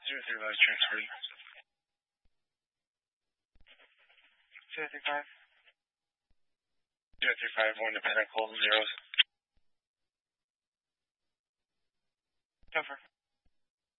03 live transferred. 035. 035, 1 to Pinnacle, zeros. Over.